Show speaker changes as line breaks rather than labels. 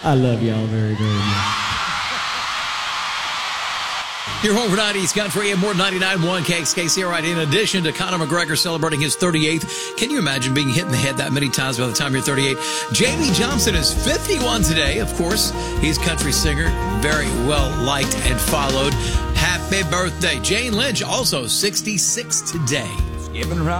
I love y'all very, very much.
Your home for 90s country and more 99.1 KXKC. All right, in addition to Conor McGregor celebrating his 38th, can you imagine being hit in the head that many times by the time you're 38? Jamie Johnson is 51 today. Of course, he's a country singer, very well liked and followed. Happy birthday. Jane Lynch, also 66 today.